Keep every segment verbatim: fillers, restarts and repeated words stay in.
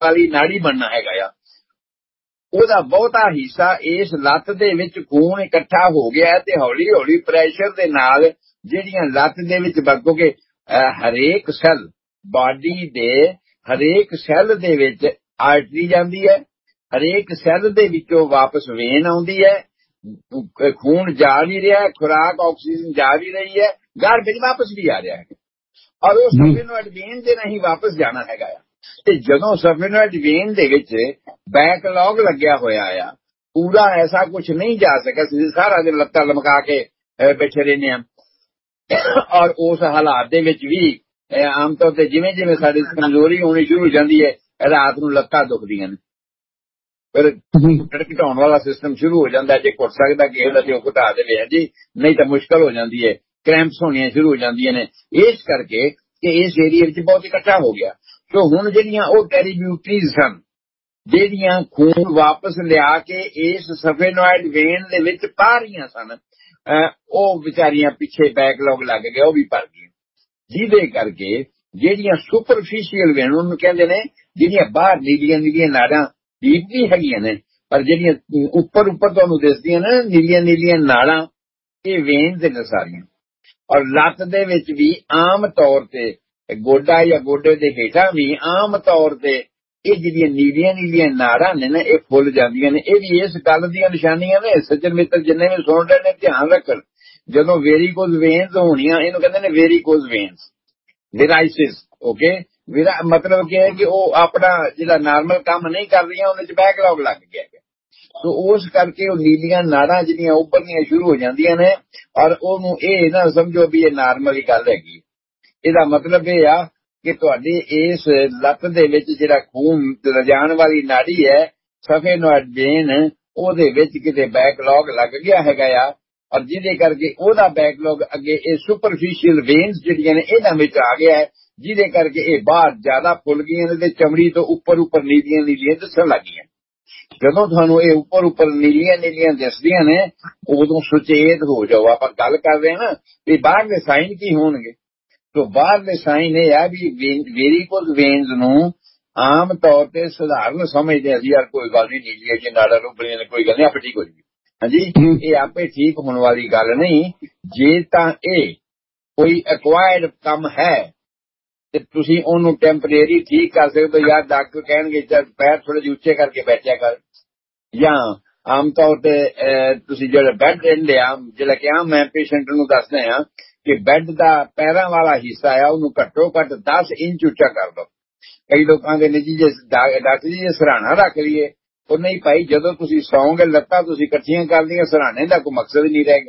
वाली नाड़ी बनना हैगा आ, ਉਹਦਾ ਬਹੁਤਾ ਹਿੱਸਾ ਇਸ ਲੱਤ ਦੇ ਵਿੱਚ ਖੂਨ ਇਕੱਠਾ ਹੋ ਗਿਆ ਤੇ ਹੌਲੀ ਹੌਲੀ ਪ੍ਰੈਸ਼ਰ ਦੇ ਨਾਲ ਜਿਹੜੀਆਂ ਲੱਤ ਦੇ ਵਿੱਚ ਕਿਉਂਕਿ ਹਰੇਕ ਸੈੱਲ ਬਾਡੀ ਦੇ ਹਰੇਕ ਸੈੱਲ ਦੇ ਵਿੱਚ ਆਰਟਰੀ ਜਾਂਦੀ ਹੈ, ਹਰੇਕ ਸੈੱਲ ਦੇ ਵਿੱਚੋਂ ਵਾਪਸ ਵੇਨ ਆਉਂਦੀ ਹੈ, ਖੂਨ ਜਾ ਵੀ ਰਿਹਾ, ਖੁਰਾਕ ਆਕਸੀਜਨ ਜਾ ਵੀ ਰਹੀ ਹੈ, ਗਾਰਬੇਜ ਵਾਪਸ ਵੀ ਆ ਰਿਹਾ ਹੈ ਔਰ ਉਹ ਸਫੇਨੋਇਡ ਵੇਨ ਦੇ ਨਹੀਂ ਵਾਪਸ ਜਾਣਾ ਹੈਗਾ ਆ। ਤੇ ਜਦੋਂ ਸਫੇਨੋਇਡ ਵੇਨ ਦੇ ਵਿੱਚ ਬੈਕਲੌਗ ਲੱਗਿਆ ਹੋਇਆ ਆ, ਪੂਰਾ ਐਸਾ ਕੁਝ ਨਹੀਂ ਜਾ ਸਕਿਆ, ਸਾਰਾ ਦਿਨ ਲੱਤਾਂ ਲਮਕਾ ਕੇ ਬੈਠੇ ਰਹਿੰਦੇ ਆ ਔਰ ਉਸ ਹਾਲਾਤ ਦੇ ਵਿੱਚ ਵੀ ਆਮ ਤੌਰ ਤੇ ਜਿਵੇਂ ਜਿਵੇਂ ਸਾਡੀ ਕਮਜ਼ੋਰੀ ਹੋਣੀ ਸ਼ੁਰੂ ਹੋ ਜਾਂਦੀ ਹੈ, ਰਾਤ ਨੂੰ ਲੱਤਾਂ ਦੁਖਦੀਆਂ ਨੇ, ਫਿਰ ਘਟਾਉਣ ਵਾਲਾ ਸਿਸਟਮ ਸ਼ੁਰੂ ਹੋ ਜਾਂਦਾ, ਜੇ ਘੁੱਟ ਸਕਦਾ ਕਿਸੇ ਦਾ ਤੇ ਉਹ ਘਟਾ ਦੇਵੇ ਜੀ, ਨਹੀਂ ਤਾਂ ਮੁਸ਼ਕਲ ਹੋ ਜਾਂਦੀ ਹੈ, ਕ੍ਰੈਂਪਸ ਹੋਣੀਆਂ ਸ਼ੁਰੂ ਹੋ ਜਾਂਦੀਆਂ ਨੇ। ਇਸ ਕਰਕੇ ਕਿ ਇਸ ਏਰੀਏ ਵਿੱਚ ਬਹੁਤ ਇਕੱਠਾ ਹੋ ਗਿਆ। ਸੋ ਹੁਣ ਜਿਹੜੀਆਂ ਉਹ ਟੈਰੀਬਿਊਟਰੀਜ਼ ਸਨ, ਜਿਹੜੀਆਂ ਖੂਨ ਵਾਪਸ ਲਿਆ ਕੇ ਇਸ ਸਫੇਨੋਇਡ ਵੇਨ ਦੇ ਵਿੱਚ ਪਾ ਰਹੀਆਂ ਸਨ, ਉਹ ਵਿਚਾਰੀਆਂ ਪਿੱਛੇ ਬੈਕਲੌਗ ਲੱਗ ਗਿਆ, ਉਹ ਵੀ ਭਰ ਗਈਆਂ, ਜਿਹਦੇ ਕਰਕੇ ਜਿਹੜੀਆਂ ਸੁਪਰਫਿਸ਼ੀਅਲ ਵੇਨ ਉਹਨੂੰ ਕਹਿੰਦੇ ਨੇ, ਜਿਹੜੀਆਂ ਬਾਹਰ ਨੀਲੀਆਂ ਨੀਲੀਆਂ ਨਾੜਾਂ ਡੀਪ ਵੀ ਹੈਗੀਆਂ ਨੇ, ਪਰ ਜਿਹੜੀਆਂ ਉੱਪਰ ਉੱਪਰ ਤੁਹਾਨੂੰ ਦਿਸਦੀਆਂ ਨੇ ਨੀਲੀਆਂ ਨੀਲੀਆਂ ਨਾੜਾਂ, ਇਹ ਵੇਨਸ ਨੇ ਸਾਰੀਆਂ। ਔਰ ਲੱਤ ਦੇ ਵਿੱਚ ਵੀ ਆਮ ਤੌਰ ਤੇ ਗੋਡਾ ਜਾਂ ਗੋਡੇ ਦੇ ਹੇਠਾਂ ਵੀ ਆਮ ਤੌਰ ਤੇ ਇਹ ਜਿਹੜੀਆਂ ਨੀਲੀਆਂ ਨੀਲੀਆਂ ਨਾੜਾਂ ਨੇ ਨਾ, ਇਹ ਫੁੱਲ ਜਾਂਦੀਆਂ ਨੇ। ਇਹ ਵੀ ਇਸ ਗੱਲ ਦੀਆਂ ਨਿਸ਼ਾਨੀਆਂ ਨੇ। ਸੱਜਣ ਮਿੱਤਰ ਜਿੰਨੇ ਵੀ ਸੁਣ ਰਹੇ ਨੇ ਧਿਆਨ ਰੱਖਣ, ਜਦੋਂ ਵੇਰੀਕੋਜ਼ ਵੇਨਸ ਹੋਣੀਆਂ, ਇਹਨੂੰ ਕਹਿੰਦੇ ਨੇ ਵੇਰੀਕੋਜ਼ ਵੇਨਸ, ਵਿਰਾਈਸਿਸ। ਓਕੇ, ਵਿਰਾ ਮਤਲਬ ਕੀ ਹੈ ਕਿ ਉਹ ਆਪਣਾ ਜਿਹੜਾ ਨਾਰਮਲ ਕੰਮ ਨਹੀਂ ਕਰ ਰਹੀਆਂ, ਉਹਦੇ ਚ ਬੈਕਲੌਗ ਲੱਗ ਗਿਆ। ਸੋ ਉਸ ਕਰਕੇ ਉਹ ਨੀਲੀਆਂ ਨਾੜਾਂ ਜਿਹੜੀਆਂ ਉੱਭਰਨੀਆਂ ਸ਼ੁਰੂ ਹੋ ਜਾਂਦੀਆਂ ਨੇ ਔਰ ਉਹਨੂੰ ਇਹ ਨਾ ਸਮਝੋ ਵੀ ਇਹ ਨਾਰਮਲ ਹੀ ਗੱਲ ਹੈਗੀ। ਇਹਦਾ ਮਤਲਬ ਇਹ ਆ ਕਿ ਤੁਹਾਡੀ ਇਸ ਲੱਤ ਦੇ ਵਿੱਚ ਜਿਹੜਾ ਖੂਨ ਲਿਜਾਣ ਵਾਲੀ ਨਾੜੀ ਹੈ, ਸਫੇਨੋਇਡ ਵੇਨ, ਉਹਦੇ ਵਿੱਚ ਕਿਤੇ ਬੈਕਲੌਗ ਲੱਗ ਗਿਆ ਹੈਗਾ ਆ ਔਰ ਜਿਹਦੇ ਕਰਕੇ ਉਹਦਾ ਬੈਕਲੌਗ ਅੱਗੇ ਇਹ ਸੁਪਰਫਿਸ਼ੀਅਲ ਵੇਨਸ ਜਿਹੜੀਆਂ ਨੇ ਇਹਨਾਂ ਵਿੱਚ ਆ ਗਿਆ ਹੈ, ਜਿਹਦੇ ਕਰਕੇ ਇਹ ਬਾਹਰ ਜ਼ਿਆਦਾ ਫੁੱਲ ਗਈਆਂ ਨੇ ਤੇ ਚਮੜੀ ਤੋਂ ਉੱਪਰ ਉੱਪਰ ਨੀਲੀਆਂ ਨੀਲੀਆਂ ਦਿਸਣ ਲੱਗ ਗਈਆਂ। ਜਦੋਂ ਤੁਹਾਨੂੰ ਇਹ ਉੱਪਰ ਉੱਪਰ ਨੀਲੀਆਂ ਨੀਲੀਆਂ ਦਿਸਦੀਆਂ ਨੇ, ਉਦੋਂ ਸੁਚੇਤ ਹੋ ਜਾਓ। ਆਪਾਂ ਗੱਲ ਕਰ ਰਹੇ ਹਾਂ ਨਾ ਵੀ ਬਾਹਰਲੇ ਸਾਈਨ ਕੀ ਹੋਣਗੇ, ਤੋ ਬਾਹਰਲੇ ਸਾਈਨ ਇਹ ਆ ਵੀ ਵੇਰੀਕੋਜ਼ ਵੇਨਸ ਨੂੰ ਆਮ ਤੌਰ ਤੇ ਸਧਾਰਨ ਸਮਝਦੇ ਅਸੀਂ, ਯਾਰ ਕੋਈ ਗੱਲ ਨਹੀਂ, ਨੀਲੀਆਂ ਜੀ ਨਾੜਾਂ ਉੱਭਰੀਆਂ ਨੇ, ਕੋਈ ਗੱਲ ਨਹੀਂ, ਆਪੇ ਠੀਕ ਹੋ ਜਾਊਗੀ। ਹਾਂਜੀ, ਇਹ ਆਪੇ ਠੀਕ ਹੋਣ ਵਾਲੀ ਗੱਲ ਨਹੀਂ। ਜੇ ਤਾਂ ਇਹ ਕੋਈ ਐਕਵਾਇਰਡ ਕੰਮ ਹੈ ਤੇ ਤੁਸੀਂ ਉਹਨੂੰ ਟੈਂਪਰੇਰੀ ਠੀਕ ਕਰ ਸਕਦੇ ਹੋ। ਯਾਰ ਡਾਕਟਰ ਕਹਿਣਗੇ ਚੱਲ ਪੈਰ ਥੋੜੇ ਜਿਹੇ ਉੱਚੇ ਕਰਕੇ ਬੈਠਿਆ ਕਰ, ਜਾਂ ਆਮ ਤੌਰ ਤੇ ਤੁਸੀਂ ਜਿਹੜਾ ਬੈੱਡ ਰਹਿੰਦੇ ਆ, ਜਿਹੜਾ ਕਿ ਆਮ ਮੈਂ ਪੇਸ਼ੈਂਟ ਨੂੰ ਦੱਸਦੇ ਆ ਕਿ ਬੈੱਡ ਦਾ ਪੈਰਾਂ ਵਾਲਾ ਹਿੱਸਾ ਆ ਉਹਨੂੰ ਘੱਟੋ ਘੱਟ ਦਸ ਇੰਚ ਉੱਚਾ ਕਰ ਦੋ। ਕਈ ਲੋਕਾਂ ਦੇ ਨੇ ਜੀ ਜੇ ਡਾਕਟਰ ਜੀ ਜੇ ਸਰਾਣਾ ਰੱਖ ਲਈਏ, ਉਹ ਨਹੀਂ ਭਾਈ, ਜਦੋਂ ਤੁਸੀਂ ਸੌਂਗੇ ਲੱਤਾਂ ਤੁਸੀਂ ਇਕੱਠੀਆਂ ਕਰਦੀਆਂ, ਸਰਾਣੇ ਦਾ ਕੋਈ ਮਕਸਦ ਨਹੀਂ ਰਹਿ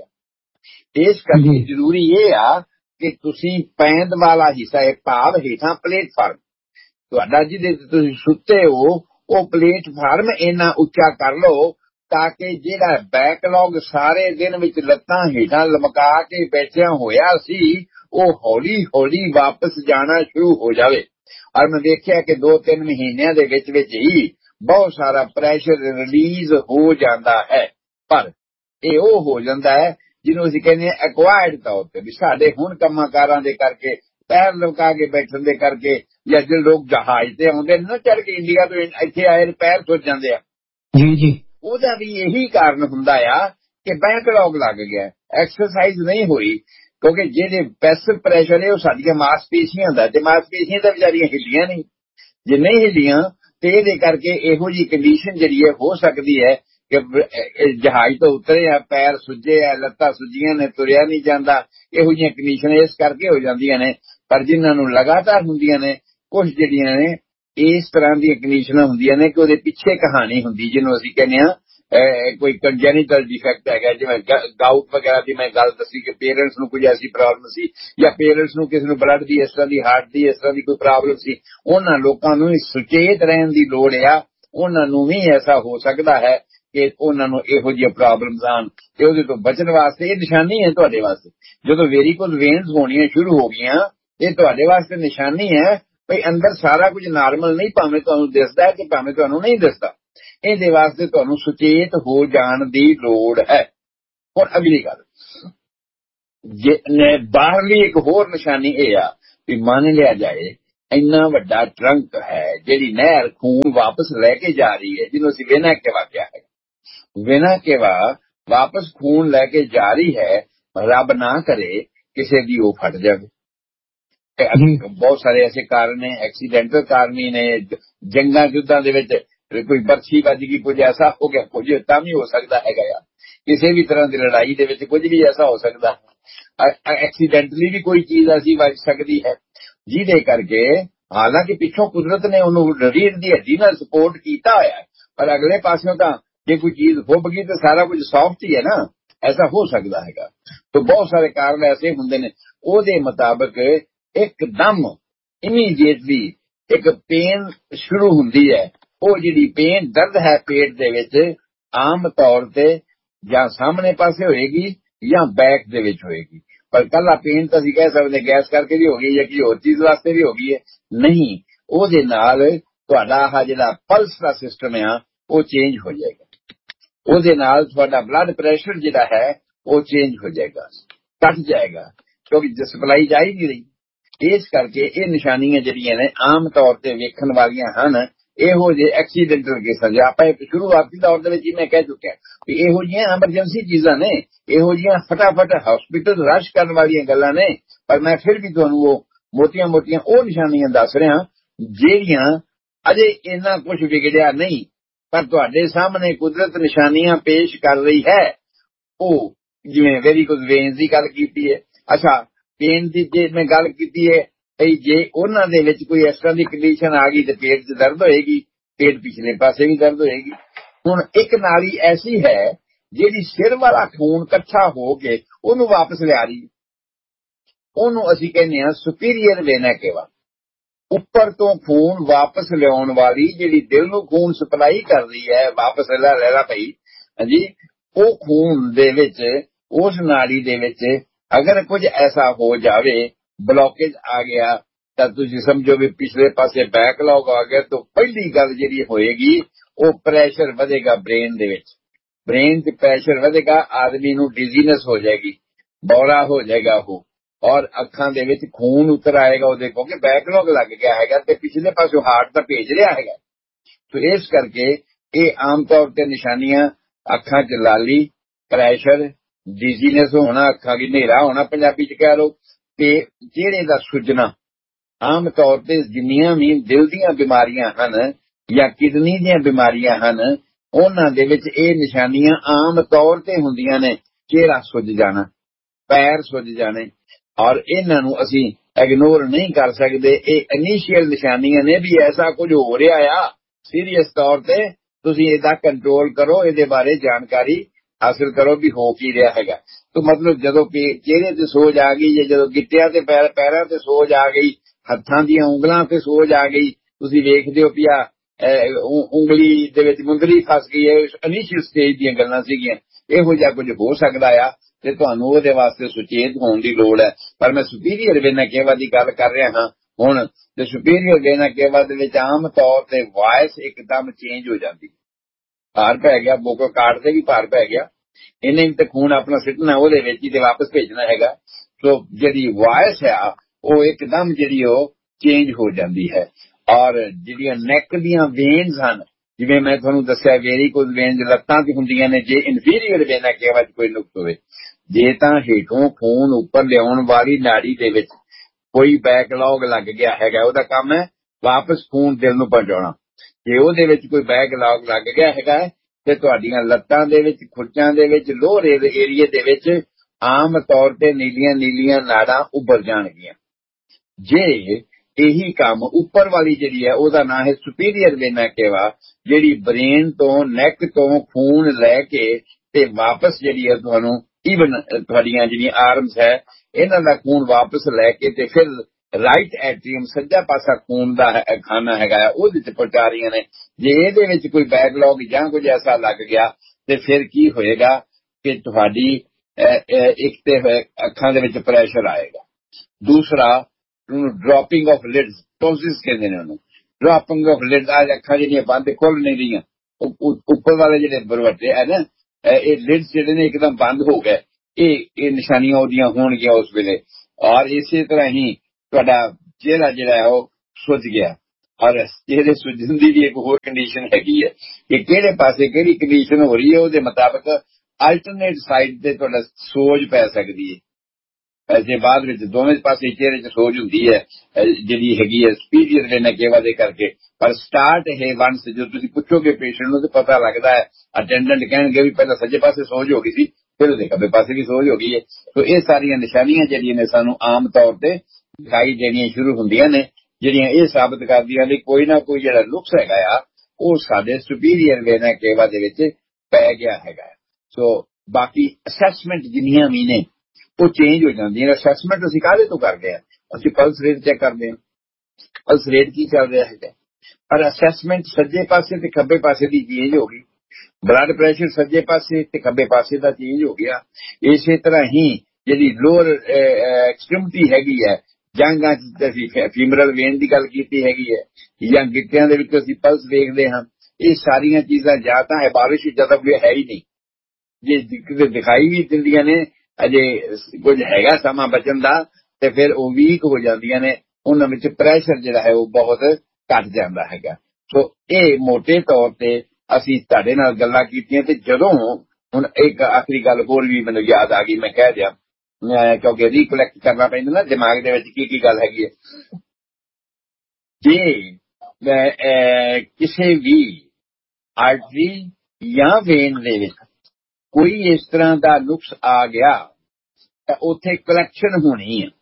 ਗਿਆ। ਇਸ ਕਰਕੇ ਜ਼ਰੂਰੀ ਇਹ ਆ ਕਿ ਤੁਸੀਂ ਪੈਂਦ ਵਾਲਾ ਹਿੱਸਾ ਹੈ, ਭਾਵ ਹੇਠਾਂ ਪਲੇਟਫਾਰਮ ਤੁਹਾਡਾ ਜਿਹਦੇ ਤੇ ਤੁਸੀਂ ਸੁੱਤੇ ਹੋ, ਉਹ ਪਲੇਟਫਾਰਮ ਇੰਨਾ ਉੱਚਾ ਕਰ ਲਓ ਤਾਂ ਕਿ ਜਿਹੜਾ ਬੈਕਲੌਗ ਸਾਰੇ ਦਿਨ ਵਿੱਚ ਲੱਤਾਂ ਹੇਠਾਂ ਲਮਕਾ ਕੇ ਬੈਠਿਆ ਹੋਇਆ ਸੀ, ਉਹ ਹੌਲੀ ਹੌਲੀ ਵਾਪਸ ਜਾਣਾ ਸ਼ੁਰੂ ਹੋ ਜਾਵੇ। ਔਰ ਮੈਂ ਦੇਖਿਆ ਕਿ ਦੋ ਤਿੰਨ ਮਹੀਨਿਆਂ ਦੇ ਵਿੱਚ ਵਿੱਚ ਹੀ ਬਹੁਤ ਸਾਰਾ ਪ੍ਰੈਸ਼ਰ ਰਿਲੀਜ਼ ਹੋ ਜਾਂਦਾ ਹੈ। ਪਰ ਇਹ ਉਹ ਹੋ ਜਾਂਦਾ ਹੈ ਜਿਹਨੂੰ ਅਸੀਂ ਕਹਿੰਦੇ ਹਾਂ ਐਕਵਾਇਰਡ ਤੌਰ ਤੇ, ਵੀ ਸਾਡੇ ਹੁਣ ਕੰਮਾਂ ਕਾਰਾਂ ਦੇ ਕਰਕੇ, ਪੈਰ ਲਮਕਾ ਕੇ ਬੈਠਣ ਦੇ ਕਰਕੇ, ਜਾਂ ਜਿਹੜੇ ਲੋਕ ਜਹਾਜ਼ ਤੇ ਆਉਂਦੇ ਨੇ ਨਾ ਚੜ੍ਹ ਕੇ ਇੰਡੀਆ ਤੋਂ ਇੱਥੇ ਆਏ ਪੈਰ ਸੁੱਜ ਜਾਂਦੇ ਆ, ਜੀ ਜੀ, ਉਹਦਾ ਵੀ ਇਹੀ ਕਾਰਨ ਹੁੰਦਾ ਆ ਕਿ ਬੈਕਲੌਗ ਲੱਗ ਗਿਆ, ਐਕਸਰਸਾਈਜ਼ ਨਹੀਂ ਹੋਈ। ਕਿਉਂਕਿ ਜਿਹੜੇ ਪੈਸਿਵ ਪ੍ਰੈਸ਼ਰ ਹੈ ਉਹ ਸਾਡੀਆਂ ਮਾਸਪੇਸ਼ੀਆਂ ਦਾ, ਤੇ ਮਾਸਪੇਸ਼ੀਆਂ ਤਾਂ ਵਿਚਾਰੀਆਂ ਹਿੱਲੀਆਂ ਨਹੀਂ। ਜੇ ਨਹੀਂ ਹਿੱਲੀਆਂ ਤੇ ਇਹਦੇ ਕਰਕੇ ਇਹੋ ਜਿਹੀ ਕੰਡੀਸ਼ਨ ਜਿਹੜੀ ਹੈ ਹੋ ਸਕਦੀ ਹੈ ਕਿ ਜਹਾਜ਼ ਤੋਂ ਉਤਰੇ ਆ, ਪੈਰ ਸੁੱਜੇ ਆ, ਲੱਤਾਂ ਸੁੱਜੀਆਂ ਨੇ, ਤੁਰਿਆ ਨਹੀਂ ਜਾਂਦਾ, ਇਹੋ ਜਿਹੀਆਂ ਕੰਡੀਸ਼ਨ ਇਸ ਕਰਕੇ ਹੋ ਜਾਂਦੀਆਂ ਨੇ। ਪਰ ਜਿਨ੍ਹਾਂ ਨੂੰ ਲਗਾਤਾਰ ਹੁੰਦੀਆਂ ਨੇ, ਕੁਝ ਜਿਹੜੀਆਂ ਨੇ ਇਸ ਤਰ੍ਹਾਂ ਦੀਆਂ ਕੰਡੀਸ਼ਨਾਂ ਹੁੰਦੀਆਂ ਨੇ ਕਿ ਉਹਦੇ ਪਿੱਛੇ ਕਹਾਣੀ ਹੁੰਦੀ, ਜਿਹਨੂੰ ਅਸੀਂ ਕਹਿੰਦੇ ਹਾਂ ਕੋਈ ਕੰਜੈਨੀਟਲ ਡਿਫੈਕਟ ਹੈਗਾ। ਜਿਵੇਂ ਗਾਊਟ ਵਗੈਰਾ ਦੀ ਮੈਂ ਗੱਲ ਦੱਸੀ ਕਿ ਪੇਰੈਂਟਸ ਨੂੰ ਕੋਈ ਐਸੀ ਪ੍ਰੋਬਲਮ ਸੀ, ਜਾਂ ਪੇਰੈਂਟਸ ਨੂੰ ਕਿਸੇ ਨੂੰ ਬਲੱਡ ਦੀ ਇਸ ਤਰ੍ਹਾਂ ਦੀ, ਹਾਰਟ ਦੀ ਇਸ ਤਰ੍ਹਾਂ ਦੀ ਕੋਈ ਪ੍ਰੋਬਲਮ ਸੀ, ਉਹਨਾਂ ਲੋਕਾਂ ਨੂੰ ਸੁਚੇਤ ਰਹਿਣ ਦੀ ਲੋੜ ਆ। ਉਹਨਾਂ ਨੂੰ ਵੀ ਐਸਾ ਹੋ ਸਕਦਾ ਹੈ ਕਿ ਉਹਨਾਂ ਨੂੰ ਇਹੋ ਜਿਹੀਆਂ ਪ੍ਰੋਬਲਮਸ ਆਉਣ, ਤੇ ਉਹਦੇ ਤੋਂ ਬਚਣ ਵਾਸਤੇ ਇਹ ਨਿਸ਼ਾਨੀ ਹੈ ਤੁਹਾਡੇ ਵਾਸਤੇ। ਜਦੋਂ ਵੇਰੀਕੋਜ਼ ਵੇਨਸ ਹੋਣੀਆਂ ਸ਼ੁਰੂ ਹੋ ਗਈਆਂ, ਇਹ ਤੁਹਾਡੇ ਵਾਸਤੇ ਨਿਸ਼ਾਨੀ ਹੈ ਭਈ ਅੰਦਰ ਸਾਰਾ ਕੁਝ ਨਾਰਮਲ ਨਹੀਂ, ਭਾਵੇਂ ਤੁਹਾਨੂੰ ਦਿਸਦਾ ਹੈ ਤੇ ਭਾਵੇਂ ਤੁਹਾਨੂੰ ਨਹੀਂ ਦਿਸਦਾ। ਇਹਦੇ ਵਾਸਤੇ ਤੁਹਾਨੂੰ ਸੁਚੇਤ ਹੋ ਜਾਣ ਦੀ ਲੋੜ ਹੈ। ਹੁਣ ਅਗਲੀ ਗੱਲ, ਜੇ ਬਾਹਰਲੀ ਇੱਕ ਹੋਰ ਨਿਸ਼ਾਨੀ ਇਹ ਆ ਵੀ ਮੰਨ ਲਿਆ ਜਾਏ ਇੰਨਾ ਵੱਡਾ ਟਰੰਕ ਹੈ ਜਿਹੜੀ ਨਹਿਰ ਖੂਨ ਵਾਪਸ ਲੈ ਕੇ ਜਾ ਰਹੀ ਹੈ, ਜਿਹਨੂੰ ਅਸੀਂ ਵੇਨਾ ਕੇਵਾ ਕਿਹਾ ਹੈ। ਵੇਨਾ ਕੇਵਾ ਵਾਪਸ ਖੂਨ ਲੈ ਕੇ ਜਾ ਰਹੀ ਹੈ, ਰੱਬ ਨਾ ਕਰੇ ਕਿਸੇ ਦੀ ਉਹ ਫਟ ਜਾਵੇ। ਬਹੁਤ ਸਾਰੇ ਐਸੇ ਕਾਰਨ ਨੇ, ਐਕਸੀਡੈਂਟਲ ਕਾਰਨ ਵੀ ਨੇ, ਜੰਗਾਂ ਯੁੱਧਾਂ ਦੇ ਵਿੱਚ ਕੋਈ ਬਰਛੀ ਵੱਜ ਗਈ, ਕੁਝ ਐਸਾ ਹੋ ਗਿਆ, ਕੁਝ ਤਾਂ ਵੀ ਹੋ ਸਕਦਾ ਹੈਗਾ ਆ। ਕਿਸੇ ਵੀ ਤਰ੍ਹਾਂ ਦੀ ਲੜਾਈ ਦੇ ਵਿੱਚ ਕੁਝ ਵੀ ਐਸਾ ਹੋ ਸਕਦਾ ਹੈ, ਐਕਸੀਡੈਂਟਲੀ ਵੀ ਕੋਈ ਚੀਜ਼ ਐਸੀ ਵੱਜ ਸਕਦੀ ਹੈ, ਜਿਹਦੇ ਕਰਕੇ ਹਾਲਾਂਕਿ ਪਿੱਛੋਂ ਕੁਦਰਤ ਨੇ ਉਹਨੂੰ ਰੀੜ ਦੀ ਹੱਡੀ ਨਾਲ ਸਪੋਰਟ ਕੀਤਾ ਹੋਇਆ, ਪਰ ਅਗਲੇ ਪਾਸਿਓਂ ਤਾਂ ਜੇ ਕੋਈ ਚੀਜ਼ ਫੁੱਬ ਗਈ ਤਾਂ ਸਾਰਾ ਕੁਝ ਸੌਫਟ ਹੀ ਹੈ ਨਾ, ਐਸਾ ਹੋ ਸਕਦਾ ਹੈਗਾ। ਤਾਂ ਬਹੁਤ ਸਾਰੇ ਕਾਰਨ ਐਸੇ ਹੁੰਦੇ ਨੇ। ਉਹਦੇ ਮੁਤਾਬਕ ਇੱਕਦਮ ਇਮੀਡੀਏਟਲੀ ਇੱਕ ਪੇਨ ਸ਼ੁਰੂ ਹੁੰਦੀ ਹੈ। ਉਹ ਜਿਹੜੀ ਪੇਨ ਦਰਦ ਹੈ ਪੇਟ ਦੇ ਵਿੱਚ, ਆਮ ਤੌਰ ਤੇ ਜਾਂ ਸਾਹਮਣੇ ਪਾਸੇ ਹੋਏਗੀ ਜਾਂ ਬੈਕ ਦੇ ਵਿੱਚ ਹੋਏਗੀ। ਪਰ ਕੱਲਾ ਪੇਨ ਤਾਂ ਅਸੀਂ ਕਹਿ ਸਕਦੇ ਗੈਸ ਕਰਕੇ ਵੀ ਹੋ ਗਈ ਜਾਂ ਕਿਸੇ ਹੋਰ ਚੀਜ਼ ਵਾਸਤੇ ਵੀ ਹੋ ਗਈ ਹੈ, ਨਹੀਂ, ਉਹਦੇ ਨਾਲ ਤੁਹਾਡਾ ਆਹ ਜਿਹੜਾ ਪਲਸ ਦਾ ਸਿਸਟਮ ਆ ਉਹ ਚੇਂਜ ਹੋ ਜਾਏਗਾ। ਉਹਦੇ ਨਾਲ ਤੁਹਾਡਾ ਬਲੱਡ ਪ੍ਰੈਸ਼ਰ ਜਿਹੜਾ ਹੈ ਉਹ ਚੇਂਜ ਹੋ ਜਾਏਗਾ, ਘਟ ਜਾਏਗਾ, ਕਿਉਂਕਿ ਸਪਲਾਈ ਜਾ ਹੀ ਨਹੀਂ ਰਹੀ। ਇਸ ਕਰਕੇ ਇਹ ਨਿਸ਼ਾਨੀਆਂ ਜਿਹੜੀਆਂ ਨੇ ਆਮ ਤੌਰ ਤੇ ਵੇਖਣ ਵਾਲੀਆਂ ਹਨ, ਇਹੋ ਜਿਹੇ ਐਕਸੀਡੈਂਟਲ ਕੇਸਾਂ ਜੇ ਆਪਾਂ ਸ਼ੁਰੂਆਤੀ ਦੌਰ ਦੇ ਵਿੱਚ ਹੀ ਮੈਂ ਕਹਿ ਚੁੱਕਿਆ ਵੀ ਇਹੋ ਜਿਹੀਆਂ ਐਮਰਜੈਂਸੀ ਚੀਜ਼ਾਂ ਨੇ, ਇਹੋ ਜਿਹੀਆਂ ਫਟਾਫਟ ਹਸਪੀਟਲ ਰਸ਼ ਕਰਨ ਵਾਲੀਆਂ ਗੱਲਾਂ ਨੇ। ਪਰ ਮੈਂ ਫਿਰ ਵੀ ਤੁਹਾਨੂੰ ਉਹ ਮੋਟੀਆਂ ਮੋਟੀਆਂ ਉਹ ਨਿਸ਼ਾਨੀਆਂ ਦੱਸ ਰਿਹਾ ਜਿਹੜੀਆਂ ਅਜੇ ਇੰਨਾ ਕੁਝ ਵਿਗੜਿਆ ਨਹੀਂ, ਪਰ ਤੁਹਾਡੇ ਸਾਹਮਣੇ ਕੁਦਰਤ ਨਿਸ਼ਾਨੀਆਂ ਪੇਸ਼ ਕਰ ਰਹੀ ਹੈ। ਉਹ ਜਿਵੇਂ ਵੈਰੀਕੋਜ਼ ਵੇਨਸ ਦੀ ਗੱਲ ਕੀਤੀ ਹੈ, ਅੱਛਾ ਪੇਨ ਦੀ ਜੇ ਮੈਂ ਗੱਲ ਕੀਤੀ ਹੈ, ਜੇ ਉਹਨਾਂ ਦੇ ਵਿੱਚ ਕੋਈ ਇਸ ਤਰ੍ਹਾਂ ਦੀ ਕੰਡੀਸ਼ਨ ਆ ਗਈ ਤੇ ਪੇਟ 'ਚ ਦਰਦ ਹੋਏਗੀ, ਪੇਟ ਪਿਛਲੇ ਪਾਸੇ ਵੀ ਦਰਦ ਹੋਏਗੀ। ਹੁਣ ਇੱਕ ਨਾੜੀ ਐਸੀ ਹੈ ਜਿਹੜੀ ਸਿਰ ਵਾਲਾ ਖੂਨ ਇਕੱਠਾ ਹੋ ਕੇ ਉਹਨੂੰ ਵਾਪਸ ਲਿਆ ਰਹੀ ਹੈ, ਉਹਨੂੰ ਅਸੀਂ ਕਹਿੰਦੇ ਹਾਂ ਸੁਪੀਰੀਅਰ ਵੇਨਾ ਕੇਵਾ। ਉੱਪਰ ਤੋਂ ਖੂਨ ਵਾਪਸ ਲਿਆਉਣ ਵਾਲੀ ਜਿਹੜੀ ਦਿਲ ਨੂੰ ਖੂਨ ਸਪਲਾਈ ਕਰ ਰਹੀ ਹੈ, ਵਾਪਸ ਲੈ ਲੈ ਭਾਈ ਹਾਂਜੀ, ਉਹ ਖੂਨ ਦੇ ਵਿੱਚ ਉਸ ਨਾੜੀ ਦੇ ਵਿੱਚ ਅਗਰ ਕੁਝ ਐਸਾ ਹੋ ਜਾਵੇ, ਬਲੌਕੇਜ ਆ ਗਿਆ, ਤਾਂ ਤੁਸੀਂ ਸਮਝੋ ਵੀ ਪਿਛਲੇ ਪਾਸੇ ਬੈਕਲੌਗ ਆ ਗਿਆ। ਤਾਂ ਪਹਿਲੀ ਗੱਲ ਜਿਹੜੀ ਹੋਏਗੀ ਉਹ ਪ੍ਰੈਸ਼ਰ ਵਧੇਗਾ ਬ੍ਰੇਨ ਦੇ ਵਿੱਚ, ਬ੍ਰੇਨ 'ਚ ਪ੍ਰੈਸ਼ਰ ਵਧੇਗਾ, ਆਦਮੀ ਨੂੰ ਡਿਜ਼ੀਨੈਸ ਹੋ ਜਾਏਗੀ, ਬੌਰਾ ਹੋ ਜਾਏਗਾ ਉਹ, ਔਰ ਅੱਖਾਂ ਦੇ ਵਿੱਚ ਖੂਨ ਉਤਰ ਆਏਗਾ ਉਹਦੇ, ਕਿਉਂਕਿ ਬੈਕਲੌਗ ਲੱਗ ਗਿਆ ਹੈਗਾ ਤੇ ਪਿਛਲੇ ਪਾਸੋਂ ਹਾਰਟ ਤਾਂ ਭੇਜ ਰਿਹਾ ਹੈਗਾ। तो इस करके ये आम तौर ते निशानियां अखां च लाली, प्रैशर, डिजीनेस होना, अखां की नेरा होना पंजाबी च कह लो, ते चेहरे दा सुजना। आम तौर ते जिन्नियां भी दिल दीयां बीमारियां हन या किडनी दीयां बीमारियां हन, उन्हां दे विच ये निशानियां आम तौर ते हुंदियां ने, चेहरा सुज जाना, पैर सुज जाने, और इन्हां नूं असीं इग्नोर नहीं कर सकते। ये इनिशियल निशानियां ने भी ऐसा कुछ हो रहा आ सीरीयस तौर ते, तुसीं इहदा कंट्रोल करो, इहदे बारे जानकारी हासिल करो भी हो की रहा हैगा। तो मतलब जदों चेहरे ते सोज आ गई, जदों गिट्टियां ते पैर पैरां ते सोज आ गई, हत्थां दीयां उंगलां ते सोज आ गई, तुसीं वेखदे हो पिया उंगली दे विच मुंदरी फस गई है, इनिशियल स्टेज दीयां गल्लां सीगीआं। इहो जिहा कुछ हो सकदा आ ते तुहानूं ਉਹਦੇ ਵਾਸਤੇ ਸੁਚੇਤ ਹੋਣ ਦੀ ਲੋੜ ਹੈ। ਪਰ ਮੈਂ ਸੁਪੀਰੀਅਰ ਵੇਨਾ ਕੇਵਾ ਦੀ ਗੱਲ ਕਰ ਰਿਹਾ ਹਾਂ ਹੁਣ, ਤੇ ਸੁਪੀਰੀਅਰ ਵੇਨਾ ਕੇਵਾ ਦੇ ਵਿੱਚ ਆਮ ਤੌਰ ਤੇ ਵਾਇਸ ਇੱਕਦਮ ਚੇਂਜ ਹੋ ਜਾਂਦੀ, ਭਾਰ ਪੈ ਗਿਆ, ਬੋਕੋ ਕਾਰਡ ਤੇ ਵੀ ਭਾਰ ਪੈ ਗਿਆ, ਇਹਨੇ ਵੀ ਤੇ ਖੂਨ ਆਪਣਾ ਸਿੱਟਣਾ ਉਹਦੇ ਵਿੱਚ ਹੀ ਤੇ ਵਾਪਸ ਭੇਜਣਾ ਹੈਗਾ। ਸੋ ਜਿਹੜੀ ਵਾਇਸ ਹੈ ਉਹ ਇੱਕਦਮ ਜਿਹੜੀ ਉਹ ਚੇਂਜ ਹੋ ਜਾਂਦੀ ਹੈ। ਔਰ ਜਿਹੜੀਆਂ ਨੈਕ ਦੀਆਂ ਵੇਨਸ ਹਨ, ਜਿਵੇਂ ਮੈਂ ਤੁਹਾਨੂੰ ਦੱਸਿਆ ਵੇਰੀਕੋਜ਼ ਵੇਨਸ ਲੱਤਾਂ 'ਚ ਹੁੰਦੀਆਂ ਨੇ, ਜੇ ਇਨਫੀਰੀਅਰ ਵੇਨਾ ਕੇਵਾ 'ਚ ਕੋਈ ਨੁਕਸ ਹੋਵੇ, ਜੇ ਤਾਂ ਹੇਠੋਂ ਖੂਨ ਉੱਪਰ ਲਿਆਉਣ ਵਾਲੀ ਨਾੜੀ ਦੇ ਵਿੱਚ ਕੋਈ ਬੈਕਲੌਗ ਲੱਗ ਗਿਆ ਹੈਗਾ, ਉਹਦਾ ਕੰਮ ਹੈ ਵਾਪਸ ਖੂਨ ਦਿਲ ਨੂੰ ਪਹੁੰਚਾਉਣਾ। ਜੇ ਉਹਦੇ ਵਿੱਚ ਕੋਈ ਬੈਕਲੌਗ ਲੱਗ ਗਿਆ ਹੈਗਾ ਤੇ ਤੁਹਾਡੀਆਂ ਲੱਤਾਂ ਦੇ ਵਿੱਚ, ਖੁੱਚਾਂ ਦੇ ਵਿੱਚ, ਲੋਅਰ ਏਰੀਏ ਦੇ ਵਿੱਚ ਆਮ ਤੌਰ ਤੇ ਨੀਲੀਆਂ ਨੀਲੀਆਂ ਨਾੜਾਂ ਉੱਭਰ ਜਾਣਗੀਆਂ। ਜੇ ਇਹੀ ਕੰਮ ਉੱਪਰ ਵਾਲੀ ਜਿਹੜੀ ਹੈ, ਉਹਦਾ ਨਾਂ ਹੈ ਸੁਪੀਰੀਅਰ ਵੇਨਾ ਕੇਵਾ, ਜਿਹੜੀ ਬ੍ਰੇਨ ਤੋਂ ਨੈਕ ਤੋਂ ਖੂਨ ਲੈ ਕੇ ਤੇ ਵਾਪਸ ਜਿਹੜੀ ਹੈ ਤੁਹਾਨੂੰ ਈਵਨ ਤੁਹਾਡੀਆਂ ਜਿਹੜੀਆਂ ਆਰਮਸ ਹੈ ਇਹਨਾਂ ਦਾ ਖੂਨ ਵਾਪਸ ਲੈ ਕੇ ਤੇ ਫਿਰ ਰਾਈਟ ਐਟਰੀਅਮ, ਸੱਜਾ ਪਾਸਾ ਖੂਨ ਦਾ ਖਾਨਾ ਹੈਗਾ, ਉਹਦੇ 'ਚ ਪਹੁੰਚਾ ਰਹੀਆਂ ਨੇ। ਜੇ ਇਹਦੇ ਵਿੱਚ ਕੋਈ ਬੈਕਲੌਗ ਜਾਂ ਕੁਝ ਐਸਾ ਲੱਗ ਗਿਆ ਤੇ ਫਿਰ ਕੀ ਹੋਏਗਾ ਕਿ ਤੁਹਾਡੀ ਇੱਕ ਤੇ ਅੱਖਾਂ ਦੇ ਵਿੱਚ ਪ੍ਰੈਸ਼ਰ ਆਏਗਾ, ਦੂਸਰਾ ਉਹਨੂੰ ਡ੍ਰੌਪਿੰਗ ਆਫ ਲਿਡਸ, ਟੋਸਿਸ ਕਹਿੰਦੇ ਨੇ ਉਹਨੂੰ, ਡ੍ਰੌਪਿੰਗ ਆਫ ਲਿਡਸ। ਆ ਅੱਖਾਂ ਜਿਹੜੀਆਂ ਬੰਦ ਖੁੱਲ ਨਹੀਂ ਰਹੀਆਂ, ਉੱਪਰ ਵਾਲੇ ਜਿਹੜੇ ਬਰਵੱਟੇ ਹੈ ਨਾ, ਇਹ ਲਿਡਸ ਜਿਹੜੇ ਨੇ ਇੱਕਦਮ ਬੰਦ ਹੋ ਗਏ, ਇਹ ਇਹ ਨਿਸ਼ਾਨੀਆਂ ਉਹਦੀਆਂ ਹੋਣਗੀਆਂ ਉਸ ਵੇਲੇ। ਔਰ ਇਸੇ ਤਰ੍ਹਾਂ ਹੀ ਤੁਹਾਡਾ ਚਿਹਰਾ ਜਿਹੜਾ ਹੈ ਉਹ ਸੁੱਜ ਗਿਆ। ਔਰ ਇਹਦੇ ਸੁੱਜਣ ਦੀ ਵੀ ਇੱਕ ਹੋਰ ਕੰਡੀਸ਼ਨ ਹੈਗੀ ਹੈ ਕਿ ਕਿਹੜੇ ਪਾਸੇ ਕਿਹੜੀ ਕੰਡੀਸ਼ਨ ਹੋ ਰਹੀ ਹੈ, ਉਹਦੇ ਮੁਤਾਬਕ ਅਲਟਰਨੇਟ ਸਾਈਡ ਤੇ ਤੁਹਾਡਾ ਸੋਜ ਪੈ ਸਕਦੀ ਹੈ। ਵੈਸੇ ਬਾਅਦ ਵਿੱਚ ਦੋਵੇਂ ਪਾਸੇ ਚਿਹਰੇ 'ਚ ਸੋਜ ਹੁੰਦੀ ਹੈ ਜਿਹੜੀ ਹੈਗੀ ਹੈ ਸੁਪੀਰੀਅਰ ਵੇਨਾ ਕੇਵਾ ਦੇ ਕਰਕੇ, ਪਰ ਸਟਾਰਟ ਇਹ ਵੰਸ ਜਦੋਂ ਤੁਸੀਂ ਪੁੱਛੋਗੇ ਪੇਸ਼ੈਂਟ ਨੂੰ ਤਾਂ ਪਤਾ ਲੱਗਦਾ ਹੈ। ਅਟੈਂਡੈਂਟ ਕਹਿਣਗੇ ਵੀ ਪਹਿਲਾਂ ਸੱਜੇ ਪਾਸੇ ਸੋਜ ਹੋ ਗਈ ਸੀ, ਫਿਰ ਉਹਦੇ ਖੱਬੇ ਪਾਸੇ ਵੀ ਸੋਜ ਹੋ ਗਈ ਹੈ। ਸੋ ਇਹ ਸਾਰੀਆਂ ਨਿਸ਼ਾਨੀਆਂ ਜਿਹੜੀਆਂ ਨੇ ਸਾਨੂੰ ਆਮ ਤੌਰ ਤੇ ਦਿਖਾਈ ਦੇਣੀਆਂ ਸ਼ੁਰੂ ਹੁੰਦੀਆਂ ਨੇ, ਜਿਹੜੀਆਂ ਇਹ ਸਾਬਤ ਕਰਦੀਆਂ ਨੇ ਕੋਈ ਨਾ ਕੋਈ ਜਿਹੜਾ ਨੁਕਸ ਹੈਗਾ ਆ ਉਹ ਸਾਡੇ ਸੁਪੀਰੀਅਰ ਵੇਨਾ ਕੇਵਾ ਦੇ ਵਿੱਚ ਪੈ ਗਿਆ ਹੈਗਾ। ਸੋ ਬਾਕੀ ਅਸੈਸਮੈਂਟ ਜਿੰਨੀਆਂ ਵੀ ਨੇ ਉਹ ਚੇਂਜ ਹੋ ਜਾਂਦੀਆਂ। ਅਸੈਸਮੈਂਟ ਅਸੀਂ ਕਾਹਦੇ ਤੋਂ ਕਰਦੇ ਹਾਂ? ਅਸੀਂ ਪਲਸ ਰੇਟ ਚੈੱਕ ਕਰਦੇ ਹਾਂ, ਪਲਸ ਰੇਟ ਕੀ ਚੱਲ ਰਿਹਾ ਹੈਗਾ। ਪਰ ਅਸੈਸਮੈਂਟ ਸੱਜੇ ਪਾਸੇ ਤੇ ਖੱਬੇ ਪਾਸੇ ਦੀ ਚੇਂਜ ਹੋ ਗਈ, ਬਲੱਡ ਪ੍ਰੈਸ਼ਰ ਸੱਜੇ ਪਾਸੇ ਤੇ ਖੱਬੇ ਪਾਸੇ ਦਾ ਚੇਂਜ ਹੋ ਗਿਆ। ਇਸੇ ਤਰ੍ਹਾਂ ਹੀ ਜਿਹੜੀ ਲੋਅਰ ਐਕਸਟ੍ਰੀਮਿਟੀ ਹੈਗੀ ਹੈ, ਜਾਂਘਾਂ 'ਚ ਅਸੀਂ ਫੀਮਰਲ ਵੇਨ ਦੀ ਗੱਲ ਕੀਤੀ ਹੈਗੀ ਹੈ, ਜਾਂ ਗਿੱਟਿਆਂ ਦੇ ਵਿੱਚ ਅਸੀਂ ਪਲਸ ਵੇਖਦੇ ਹਾਂ। ਇਹ ਸਾਰੀਆਂ ਚੀਜ਼ਾਂ ਜਾਂ ਤਾਂ ਐਬਾਰਿਸ਼ ਜਦੋਂ ਹੈ ਹੀ ਨਹੀਂ, ਜੇ ਦਿਖਾਈ ਵੀ ਦਿੰਦੀਆਂ ਨੇ ਅਜੇ ਕੁਝ ਹੈਗਾ ਸਮਾਂ ਬਚਣ ਦਾ, ਤੇ ਫਿਰ ਉਹ ਵੀਕ ਹੋ ਜਾਂਦੀਆਂ ਨੇ। ਉਹਨਾਂ ਵਿੱਚ ਪ੍ਰੈਸ਼ਰ ਜਿਹੜਾ ਹੈ ਉਹ ਬਹੁਤ ਘਟ ਜਾਂਦਾ ਹੈਗਾ। ਸੋ ਇਹ ਮੋਟੇ ਤੌਰ ਤੇ ਅਸੀਂ ਤੁਹਾਡੇ ਨਾਲ ਗੱਲਾਂ ਕੀਤੀਆਂ। ਤੇ ਜਦੋਂ ਹੁਣ ਇੱਕ ਆਖਰੀ ਗੱਲ ਹੋਰ ਵੀ ਮੈਨੂੰ ਯਾਦ ਆ ਗਈ, ਮੈਂ ਕਹਿ ਦਿਆਂ ਕਿਉਂਕਿ ਰੀਕਲੈਕਟ ਕਰਨਾ ਪੈਂਦਾ ਨਾ ਦਿਮਾਗ ਦੇ ਵਿੱਚ ਕੀ ਕੀ ਗੱਲ ਹੈਗੀ ਹੈ। ਜੇ ਕਿਸੇ ਵੀ ਆਰਟਰੀ ਜਾਂ ਵੇਨ ਦੇ ਵਿੱਚ ਕੋਈ ਇਸ ਤਰ੍ਹਾਂ ਦਾ ਨੁਕਸ ਆ ਗਿਆ ਤਾਂ ਉੱਥੇ ਕਲੈਕਸ਼ਨ ਹੋਣੀ ਹੈ,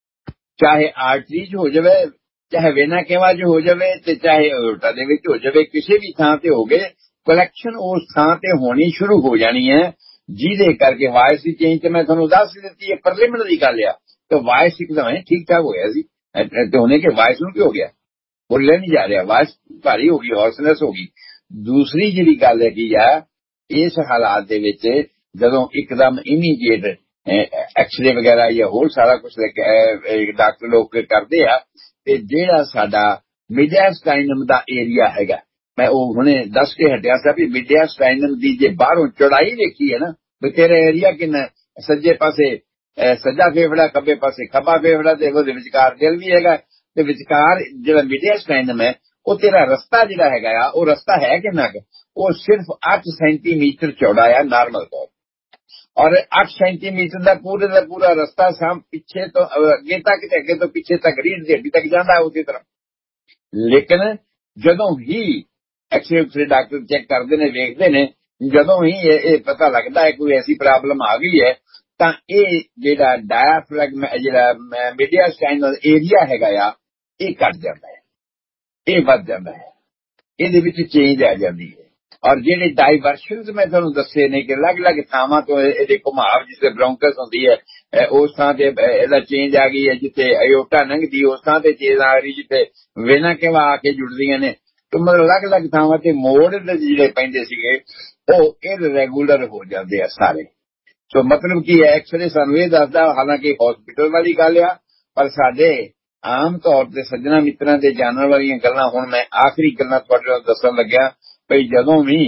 ਚਾਹੇ ਆਰਟਰੀ 'ਚ ਹੋ ਜਾਵੇ, ਚਾਹੇ ਵੇਨਾ ਕੇਵਾ 'ਚ ਹੋ ਜਾਵੇ, ਤੇ ਚਾਹੇ ਅਓਰਟਾ ਦੇ ਵਿੱਚ ਹੋ ਜਾਵੇ। ਕਿਸੇ ਵੀ ਥਾਂ ਤੇ ਹੋ ਗਏ ਕਲੈਕਸ਼ਨ ਉਸ ਥਾਂ ਤੇ ਹੋਣੀ ਸ਼ੁਰੂ ਹੋ ਜਾਣੀ ਹੈ, ਜਿਹਦੇ ਕਰਕੇ ਵਾਇਸ ਦੀ ਚੇਂਜ ਤੇ ਮੈਂ ਤੁਹਾਨੂੰ ਦੱਸ ਦਿੱਤੀ ਹੈ ਪ੍ਰੀਲਿਮਿਨਰੀ ਗੱਲ ਆ। ਤੇ ਵਾਇਸ ਇੱਕਦਮ ਠੀਕ ਠਾਕ ਹੋਇਆ ਸੀ, ਤੇ ਹੋਣੇ ਕਿ ਵਾਇਸ ਨੂੰ ਕੀ ਹੋ ਗਿਆ, ਬੋਲਿਆ ਨਹੀਂ ਜਾ ਰਿਹਾ, ਵਾਇਸ ਭਾਰੀ ਹੋ ਗਈ, ਹੌਸਨੈਸ ਹੋ ਗਈ। ਦੂਸਰੀ ਜਿਹੜੀ ਗੱਲ ਹੈਗੀ ਆ, ਇਸ ਹਾਲਾਤ ਦੇ ਵਿੱਚ ਜਦੋਂ ਇੱਕਦਮ ਇਮੀਡੀਏਟ ਐਕਸਰੇ ਵਗੈਰਾ ਜਾਂ ਹੋਰ ਸਾਰਾ ਕੁਝ ਡਾਕਟਰ ਲੋਕ ਕਰਦੇ ਆ, ਤੇ ਜਿਹੜਾ ਸਾਡਾ ਮਿਡਿਆਸਟਾਈਨਮ ਦਾ ਏਰੀਆ ਹੈਗਾ, ਮੈਂ ਉਹ ਹੁਣੇ ਦੱਸ ਕੇ ਹਟਿਆ ਸੀ ਵੀ ਮਿਡਿਆਸਟਾਈਨਮ ਦੀ ਜੇ ਬਾਹਰੋਂ ਚੌੜਾਈ ਵੇਖੀ ਹੈ ਨਾ, ਵੀ ਤੇਰਾ ਏਰੀਆ ਕਿੰਨਾ, ਸੱਜੇ ਪਾਸੇ ਸੱਜਾ ਫੇਫੜਾ, ਖੱਬੇ ਪਾਸੇ ਖੱਬਾ ਫੇਫੜਾ, ਤੇ ਉਹਦੇ ਵਿਚਕਾਰ ਦਿਲ ਵੀ ਹੈਗਾ, ਤੇ ਵਿਚਕਾਰ ਜਿਹੜਾ ਮਿਡਿਆਸਟਾਈਨਮ ਹੈ ਉਹ ਤੇਰਾ ਰਸਤਾ ਜਿਹੜਾ ਹੈਗਾ ਆ, ਉਹ ਰਸਤਾ ਹੈ ਕਿੰਨਾ ਕੁ, ਉਹ ਸਿਰਫ ਅੱਠ ਸੈਂਟੀਮੀਟਰ ਚੌੜਾ ਆ ਨਾਰਮਲ ਤੌਰ, ਔਰ ਅੱਠ ਸੈਂਟੀਮੀਟਰ ਦਾ ਪੂਰੇ ਦਾ ਪੂਰਾ ਰਸਤਾ ਸਾਮ ਪਿੱਛੇ ਤੋਂ ਅੱਗੇ ਤੱਕ ਤੇ ਅੱਗੇ ਤੋਂ ਪਿੱਛੇ ਤੱਕ ਰੀੜ ਦੀ ਹੱਡੀ ਤੱਕ ਜਾਂਦਾ ਉਸੇ ਤਰ੍ਹਾਂ। ਲੇਕਿਨ ਜਦੋਂ ਹੀ ਐਕਸਰੇ ਉਕਸਰੇ ਡਾਕਟਰ ਚੈੱਕ ਕਰਦੇ ਨੇ, ਵੇਖਦੇ ਨੇ, ਜਦੋਂ ਹੀ ਇਹ ਪਤਾ ਲੱਗਦਾ ਹੈ ਕੋਈ ਐਸੀ ਪ੍ਰੋਬਲਮ ਆ ਗਈ ਹੈ, ਤਾਂ ਇਹ ਜਿਹੜਾ ਡਾਇਆਫ੍ਰੈਗਮ ਜਿਹੜਾ ਮਿਡਿਆਸਟਾਈਨਲ ਏਰੀਆ ਹੈਗਾ ਆ, ਇਹ ਘਟ ਜਾਂਦਾ ਹੈ, ਇਹ ਵੱਧ ਜਾਂਦਾ ਹੈ, ਇਹਦੇ ਵਿੱਚ ਚੇਂਜ ਆ ਜਾਂਦੀ ਹੈ। ਔਰ ਜਿਹੜੇ ਡਾਈਵਰਸ਼ਨਸ ਮੈਂ ਤੁਹਾਨੂੰ ਦੱਸੇ ਨੇ ਕਿ ਅਲੱਗ-ਅਲੱਗ ਥਾਵਾਂ ਤੋਂ ਇਹਦੇ ਘੁਮਾਵ, ਜਿੱਥੇ ਬ੍ਰੌਂਕਸ ਹੁੰਦੀ ਹੈ ਉਸ ਥਾਂ ਤੇ ਇਹਦਾ ਚੇਂਜ ਆ ਗਈ ਹੈ, ਜਿੱਥੇ ਅਯੋਟਾ ਲੰਘਦੀ ਉਸ ਥਾਂ ਤੇ ਚੇਂਜ ਆ ਰਹੀ, ਜਿੱਥੇ ਵੇਨਾ ਕੇਵਾ ਆ ਕੇ ਜੁੜਦੀਆਂ ਨੇ। ਤੇ ਮਤਲਬ ਅਲੱਗ-ਅਲੱਗ ਥਾਵਾਂ ਤੇ ਮੋੜ ਜਿਹੜੇ ਪੈਂਦੇ ਸੀਗੇ ਉਹ ਇਰਰੈਗੂਲਰ ਹੋ ਜਾਂਦੇ ਆ ਸਾਰੇ। ਸੋ ਮਤਲਬ ਕੀ ਹੈ, ਐਕਸਰੇ ਸਾਨੂੰ ਇਹ ਦੱਸਦਾ, ਹਾਲਾਂਕਿ ਹਸਪੀਟਲ ਵਾਲੀ ਗੱਲ ਆ, ਪਰ ਸਾਡੇ ਆਮ ਤੌਰ ਤੇ ਸੱਜਣਾ ਮਿੱਤਰਾਂ ਦੇ ਜਾਣਨ ਵਾਲੀਆਂ ਗੱਲਾਂ ਹੁਣ ਮੈਂ ਆਖਰੀ ਗੱਲਾਂ ਤੁਹਾਡੇ ਨਾਲ ਦੱਸਣ ਲੱਗਿਆ। ਭਈ ਜਦੋਂ ਵੀ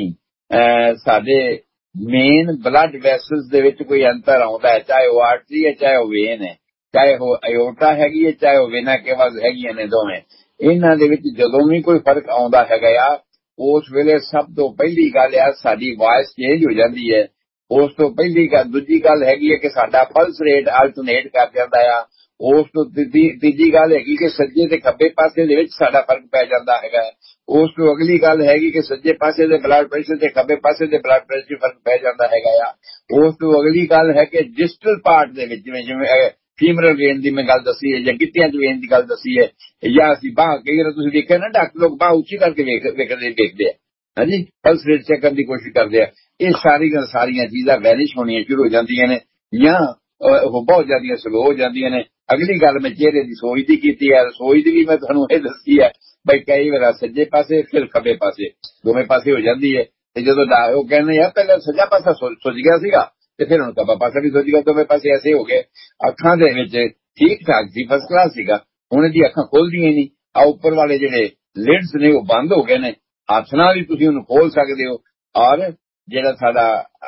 ਸਾਡੇ ਮੇਨ ਬਲੱਡ ਵੈਸਲਸ ਦੇ ਵਿੱਚ ਕੋਈ ਅੰਤਰ ਆਉਂਦਾ ਹੈ, ਚਾਹੇ ਉਹ ਆਰਟਰੀ ਹੈ, ਚਾਹੇ ਉਹ ਵੇਨ ਹੈ, ਚਾਹੇ ਉਹ ਅਯੋਟਾ ਹੈਗੀ ਹੈ, ਚਾਹੇ ਉਹ ਵੇਨਾ ਕੇਵਾ ਹੈਗੀਆਂ ਨੇ ਦੋਵੇਂ, ਇਹਨਾਂ ਦੇ ਵਿੱਚ ਜਦੋਂ ਵੀ ਕੋਈ ਫਰਕ ਆਉਂਦਾ ਹੈਗਾ ਆ, ਉਸ ਵੇਲੇ ਸਭ ਤੋਂ ਪਹਿਲੀ ਗੱਲ ਆ ਸਾਡੀ ਵਾਇਸ ਚੇਂਜ ਹੋ ਜਾਂਦੀ ਹੈ। ਉਸ ਤੋਂ ਪਹਿਲੀ ਗੱਲ ਦੂਜੀ ਗੱਲ ਹੈਗੀ ਹੈ ਕਿ ਸਾਡਾ ਪਲਸ ਰੇਟ ਅਲਟਰਨੇਟ ਕਰ ਜਾਂਦਾ ਆ। ਉਸ ਤੋਂ ਤੀਜੀ ਗੱਲ ਹੈਗੀ ਕਿ ਸੱਜੇ ਤੇ ਖੱਬੇ ਪਾਸੇ ਦੇ ਵਿੱਚ ਸਾਡਾ ਫਰਕ ਪੈ ਜਾਂਦਾ ਹੈਗਾ। ਉਸ ਤੋਂ ਅਗਲੀ ਗੱਲ ਹੈਗੀ ਕਿ ਸੱਜੇ ਪਾਸੇ ਦੇ ਬਲੱਡ ਪ੍ਰੈਸ਼ਰ ਤੇ ਖੱਬੇ ਪਾਸੇ ਦੇ ਬਲੱਡ ਪ੍ਰੈਸ਼ਰ ਫਰਕ ਪੈ ਜਾਂਦਾ ਹੈਗਾ ਆ। ਉਸ ਤੋਂ ਅਗਲੀ ਗੱਲ ਹੈ ਕਿ ਡਿਸਟਲ ਪਾਰਟ ਦੇ ਵਿੱਚ ਜਿਵੇਂ ਜਿਵੇਂ ਫੀਮਰਲ ਵੇਨ ਦੀ ਮੈਂ ਗੱਲ ਦੱਸੀ ਹੈ, ਜਾਂ ਗਿੱਟਿਆਂ ਚ ਵੇਨ ਦੀ ਗੱਲ ਦੱਸੀ ਹੈ, ਜਾਂ ਅਸੀਂ ਬਾਂਹ, ਕਈ ਵਾਰ ਤੁਸੀਂ ਦੇਖਿਆ ਨਾ ਡਾਕਟਰ ਲੋਕ ਬਾਂਹ ਉੱਚੀ ਕਰਕੇ ਵੇਖ ਵੇਖਦੇ ਵੇਖਦੇ ਆ, ਹਾਂਜੀ, ਪਲਸ ਰੇਟ ਚੈੱਕ ਕਰਨ ਦੀ ਕੋਸ਼ਿਸ਼ ਕਰਦੇ ਆ। ਇਹ ਸਾਰੀਆਂ ਸਾਰੀਆਂ ਚੀਜ਼ਾਂ ਵੈਨਿਸ਼ ਹੋਣੀਆਂ ਸ਼ੁਰੂ ਹੋ ਜਾਂਦੀਆਂ ਨੇ, ਜਾਂ ਉਹ ਬਹੁਤ ਜ਼ਿਆਦੀਆਂ ਸਲੋ ਹੋ ਜਾਂਦੀਆਂ ਨੇ। ਅਗਲੀ ਗੱਲ ਮੈਂ ਚਿਹਰੇ ਦੀ ਸੋਜ ਦੀ ਕੀਤੀ ਹੈ, ਸੋਜ ਦੀ ਵੀ ਮੈਂ ਤੁਹਾਨੂੰ ਇਹ ਦੱਸੀ ਹੈ ਬਈ ਕਈ ਵਾਰ ਸੱਜੇ ਪਾਸੇ ਫਿਰ ਖੱਬੇ ਪਾਸੇ ਦੋਵੇਂ ਪਾਸੇ ਹੋ ਜਾਂਦੀ ਹੈ। ਤੇ ਜਦੋਂ ਉਹ ਕਹਿੰਦੇ ਯਾਰ ਪਹਿਲਾਂ ਸੱਜਾ ਪਾਸਾ ਸੁੱਜ ਗਿਆ ਸੀਗਾ ਤੇ ਫਿਰ ਹੁਣ ਖੱਬਾ ਪਾਸਾ ਵੀ ਸੁੱਜ ਗਿਆ, ਦੋਵੇਂ ਪਾਸੇ ਐਸੇ ਹੋ ਗਏ। ਅੱਖਾਂ ਦੇ ਵਿੱਚ ਠੀਕ ਠਾਕ ਸੀ, ਫਸਟ ਕਲਾਸ ਸੀਗਾ, ਹੁਣ ਇਹਦੀ ਅੱਖਾਂ ਖੋਲਦੀਆਂ ਨਹੀਂ, ਆ ਉੱਪਰ ਵਾਲੇ ਜਿਹੜੇ ਲਿਡਸ ਨੇ ਉਹ ਬੰਦ ਹੋ ਗਏ ਨੇ, ਹੱਥ ਨਾਲ ਵੀ ਤੁਸੀਂ ਉਹਨੂੰ ਖੋਲ ਸਕਦੇ ਹੋ। ਔਰ ਜਿਹੜਾ ਸਾਡਾ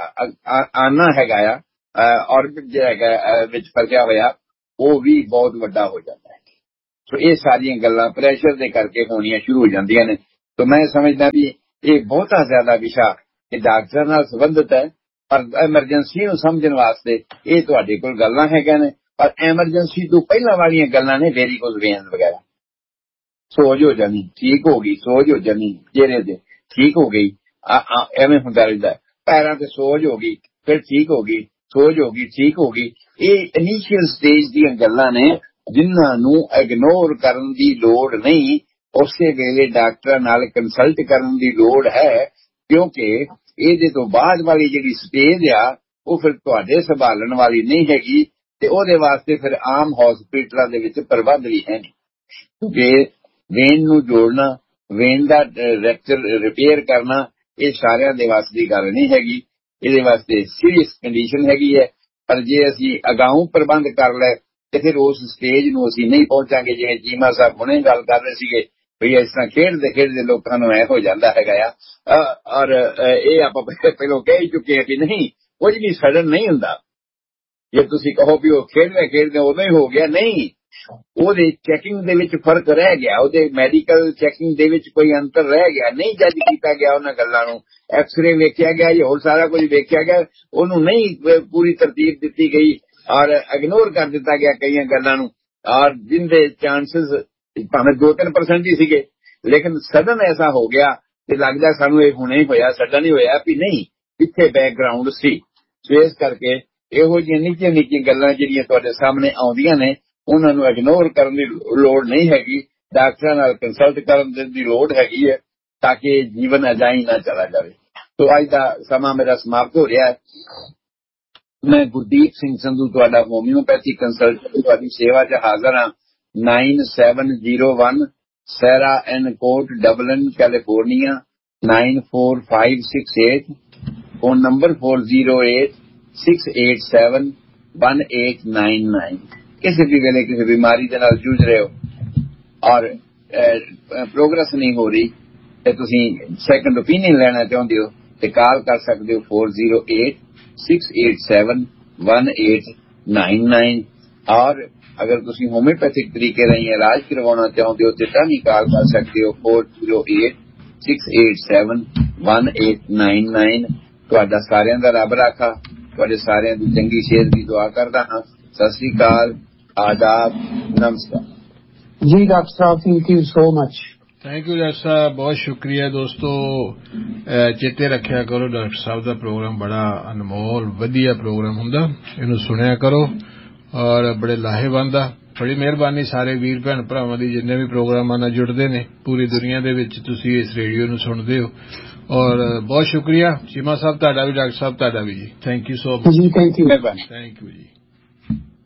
ਆਨਾ ਹੈਗਾ ਆ, ਔਰਬਿਟ ਜਿਹੜਾ ਹੈਗਾ ਵਿੱਚ ਫਸਿਆ ਹੋਇਆ, ਉਹ ਵੀ ਬਹੁਤ ਵੱਡਾ ਹੋ ਜਾਂਦਾ ਹੈ। ਸੋ ਇਹ ਸਾਰੀਆਂ ਗੱਲਾਂ ਪ੍ਰੈਸ਼ਰ ਦੇ ਕਰਕੇ ਹੋਣੀਆਂ ਸ਼ੁਰੂ ਹੋ ਜਾਂਦੀਆਂ ਨੇ। ਸੋ ਮੈਂ ਸਮਝਦਾ ਵੀ ਇਹ ਬਹੁਤਾ ਜ਼ਿਆਦਾ ਵਿਸ਼ਾ ਇਹ ਡਾਕਟਰਾਂ ਨਾਲ ਸੰਬੰਧਿਤ ਹੈ, ਪਰ ਐਮਰਜੈਂਸੀ ਨੂੰ ਸਮਝਣ ਵਾਸਤੇ ਇਹ ਤੁਹਾਡੇ ਕੋਲ ਗੱਲਾਂ ਹੈਗੀਆਂ ਨੇ। ਪਰ ਐਮਰਜੈਂਸੀ ਤੋਂ ਪਹਿਲਾਂ ਵਾਲੀਆਂ ਗੱਲਾਂ ਨੇ ਵੈਰੀਕੋਜ਼ ਵੇਨਸ ਵਗੈਰਾ, ਸੋਜ ਹੋ ਜਾਣੀ ਠੀਕ ਹੋ ਗਈ, ਸੋਜ ਹੋ ਜਾਣੀ ਚਿਹਰੇ ਤੇ ਠੀਕ ਹੋ ਗਈ, ਐਵੇਂ ਹੁੰਦਾ ਰਹਿੰਦਾ। ਪੈਰਾਂ ਤੇ ਸੋਜ ਹੋ ਗਈ, ਫਿਰ ਠੀਕ ਹੋ ਗਈ, ਸੋਜ ਹੋ ਗਈ, ਠੀਕ ਹੋ ਗਈ। ਇਹ ਇਨੀਸ਼ੀਅਲ ਸਟੇਜ ਦੀਆਂ ਗੱਲਾਂ ਨੇ ਜਿਨ੍ਹਾਂ ਨੂੰ ਇਗਨੋਰ ਕਰਨ ਦੀ ਲੋੜ ਨਹੀਂ, ਉਸੇ ਵੇਲੇ ਡਾਕਟਰਾਂ ਨਾਲ ਕੰਸਲਟ ਕਰਨ ਦੀ ਲੋੜ ਹੈ, ਕਿਉਂਕਿ ਇਹਦੇ ਤੋਂ ਬਾਅਦ ਵਾਲੀ ਜਿਹੜੀ ਸਟੇਜ ਆ ਉਹ ਫਿਰ ਤੁਹਾਡੇ ਸੰਭਾਲਣ ਵਾਲੀ ਨਹੀਂ ਹੈਗੀ, ਤੇ ਉਹਦੇ ਵਾਸਤੇ ਫਿਰ ਆਮ ਹਸਪੀਟਲਾਂ ਦੇ ਵਿੱਚ ਪ੍ਰਬੰਧ ਵੀ ਹੈ ਨਹੀਂ। ਕਿਉਂਕਿ ਵੇਨ ਨੂੰ ਜੋੜਨਾ, ਵੇਨ ਦਾ ਰੈਪਚਰ ਰਿਪੇਅਰ ਕਰਨਾ, ਇਹ ਸਾਰਿਆਂ ਦੇ ਵਾਸਤੇ ਦੀ ਗੱਲ ਨਹੀਂ ਹੈਗੀ। ਇਹਦੇ ਵਾਸਤੇ ਸੀਰੀਅਸ ਕੰਡੀਸ਼ਨ ਹੈਗੀ ਹੈ। ਪਰ ਜੇ ਅਸੀਂ ਅਗਾਊਂ ਪ੍ਰਬੰਧ ਕਰ ਲੈ ਤੇ ਫਿਰ ਉਸ ਸਟੇਜ ਨੂੰ ਅਸੀਂ ਨਹੀਂ ਪਹੁੰਚਾਂਗੇ। ਜਿਵੇਂ ਚੀਮਾ ਸਾਹਿਬ ਹੁਣੇ ਗੱਲ ਕਰ ਰਹੇ ਸੀਗੇ ਵੀ ਇਸ ਤਰ੍ਹਾਂ ਖੇਡਦੇ ਖੇਡਦੇ ਲੋਕਾਂ ਨੂੰ ਐ ਹੋ ਜਾਂਦਾ ਹੈਗਾ ਆ। ਔਰ ਇਹ ਆਪਾਂ ਪਹਿਲਾਂ ਕਹਿ ਚੁੱਕੇ ਹਾਂ ਕਿ ਨਹੀਂ, ਕੁਝ ਵੀ ਸਡਨ ਨਹੀਂ ਹੁੰਦਾ। ਜੇ ਤੁਸੀਂ ਕਹੋ ਵੀ ਉਹ ਖੇਡਦੇ ਖੇਡਦੇ ਉਦੋਂ ਹੀ ਹੋ ਗਿਆ, ਨਹੀਂ, ਉਹਦੇ ਚੈਕਿੰਗ ਦੇ ਵਿੱਚ ਫਰਕ ਰਹਿ ਗਿਆ, ਉਹਦੇ ਮੈਡੀਕਲ ਚੈਕਿੰਗ ਦੇ ਵਿੱਚ ਕੋਈ ਅੰਤਰ ਰਹਿ ਗਿਆ, ਨਹੀਂ ਜੱਜ ਕੀਤਾ ਗਿਆ ਉਹਨਾਂ ਗੱਲਾਂ ਨੂੰ। ਐਕਸਰੇ ਵੇਖਿਆ ਗਿਆ ਜਾਂ ਹੋਰ ਸਾਰਾ ਕੁਝ ਵੇਖਿਆ ਗਿਆ, ਉਹਨੂੰ ਨਹੀਂ ਪੂਰੀ ਤਰਤੀਬ ਦਿੱਤੀ ਗਈ ਔਰ ਇਗਨੋਰ ਕਰ ਦਿੱਤਾ ਗਿਆ ਕਈਆਂ ਗੱਲਾਂ ਨੂੰ। ਔਰ ਜਿੰਦੇ ਚਾਂਸਿਸ ਭਾਵੇਂ ਦੋ ਤਿੰਨ ਪਰਸੈਂਟ ਹੀ ਸੀਗੇ, ਲੇਕਿਨ ਸਡਨ ਐਸਾ ਹੋ ਗਿਆ ਤੇ ਲੱਗਦਾ ਸਾਨੂੰ ਇਹ ਹੁਣੇ ਹੀ ਹੋਇਆ, ਸਡਨ ਹੀ ਹੋਇਆ ਵੀ ਨਹੀਂ, ਪਿੱਛੇ ਬੈਕਗਰਾਉਂਡ ਸੀ। ਸੋ ਇਸ ਕਰਕੇ ਇਹੋ ਜਿਹੀਆਂ ਨਿੱਕੀਆਂ ਨਿੱਕੀਆਂ ਗੱਲਾਂ ਜਿਹੜੀਆਂ ਤੁਹਾਡੇ ਸਾਹਮਣੇ ਆਉਂਦੀਆਂ ਨੇ ਉਹਨਾਂ ਨੂੰ ਇਗਨੋਰ ਕਰਨ ਦੀ ਲੋੜ ਨਹੀਂ ਹੈਗੀ, ਡਾਕਟਰਾਂ ਨਾਲ ਕੰਸਲਟ ਕਰਨ ਦੀ ਲੋੜ ਹੈਗੀ ਹੈ, ਤਾਂ ਕਿ ਜੀਵਨ ਅਜਾਈ ਨਾ ਚਲਾ ਜਾਵੇ। ਸੋ ਅੱਜ ਦਾ ਸਮਾਂ ਮੇਰਾ ਸਮਾਪਤ ਹੋ ਰਿਹਾ ਹੈ। ਮੈਂ ਗੁਰਦੀਪ ਸਿੰਘ ਸੰਧੂ, ਤੁਹਾਡਾ ਹੋਮਿਓਪੈਥੀ ਕੰਸਲਟੈਂਟ, ਤੁਹਾਡੀ ਸੇਵਾ 'ਚ ਹਾਜ਼ਰ ਹਾਂ। ਨਾਈਨ ਸੈਵਨ ਜ਼ੀਰੋ ਵਨ ਸੈਰਾ ਐਨ ਕੋਟ, Dublin, California nine four five six eight. Phone number four zero eight six eight seven one eight nine nine. ਕਿਸੇ ਵੀ ਵੇਲੇ ਕਿਸੇ ਬਿਮਾਰੀ ਦੇ ਨਾਲ ਜੂਝ ਰਹੇ ਹੋ ਔਰ ਪ੍ਰੋਗਰੈਸ ਨਹੀਂ ਹੋ ਰਹੀ ਤੇ ਤੁਸੀਂ ਸੈਕੰਡ ਓਪੀਨੀਅਨ ਲੈਣਾ ਚਾਹੁੰਦੇ ਹੋ ਤੇ ਕਾਲ ਕਰ ਸਕਦੇ ਹੋ four zero eight six eight seven one eight nine nine. ਔਰ ਅਗਰ ਤੁਸੀਂ ਹੋਮਿਓਪੈਥਿਕ ਤਰੀਕੇ ਰਾਹੀਂ ਇਲਾਜ ਕਰਵਾਉਣਾ ਚਾਹੁੰਦੇ ਹੋ ਤੇ ਤਾਂ ਵੀ ਕਾਲ ਕਰ ਸਕਦੇ ਹੋ four zero eight six eight seven one eight nine nine. ਤੁਹਾਡਾ ਸਾਰਿਆਂ ਦਾ ਰੱਬ ਰਾਖਾ, ਤੁਹਾਡੇ ਸਾਰਿਆਂ ਦੀ ਚੰਗੀ ਸਿਹਤ ਦੀ ਦੁਆ ਕਰਦਾ ਹਾਂ। ਸਤਿ ਸ੍ਰੀ ਅਕਾਲ, ਆਦਾਬ, ਨਮਸਕਾਰ ਜੀ। Doctor Sahib, thank you so much. Thank you doctor ਸਾਹਿਬ, ਬਹੁਤ ਸ਼ੁਕਰੀਆ। ਦੋਸਤੋ, ਚੇਤੇ ਰੱਖਿਆ ਕਰੋ ਡਾਕਟਰ ਸਾਹਿਬ ਦਾ ਪ੍ਰੋਗਰਾਮ ਬੜਾ ਅਨਮੋਲ ਵਧੀਆ ਪ੍ਰੋਗਰਾਮ ਹੁੰਦਾ, ਇਹਨੂੰ ਸੁਣਿਆ ਕਰੋ ਔਰ ਬੜੇ ਲਾਹੇਵੰਦ ਆ। ਬੜੀ ਮਿਹਰਬਾਨੀ ਸਾਰੇ ਵੀਰ ਭੈਣ ਭਰਾਵਾਂ ਦੀ ਜਿੰਨੇ ਵੀ ਪ੍ਰੋਗਰਾਮਾਂ ਨਾਲ ਜੁੜਦੇ ਨੇ ਪੂਰੀ ਦੁਨੀਆ ਦੇ ਵਿੱਚ, ਤੁਸੀਂ ਇਸ ਰੇਡੀਓ ਨੂੰ ਸੁਣਦੇ ਹੋ ਔਰ ਬਹੁਤ ਸ਼ੁਕਰੀਆ। ਚੀਮਾ ਸਾਹਿਬ ਤੁਹਾਡਾ ਵੀ, ਡਾਕਟਰ ਸਾਹਿਬ ਤੁਹਾਡਾ ਵੀ ਜੀ। ਥੈਂਕ ਯੂ ਸੋ ਮਚ ਜੀ। ਥੈਂਕ ਯੂ, ਮਿਹਰਬਾਨੀ, ਥੈਂਕ ਯੂ ਜੀ।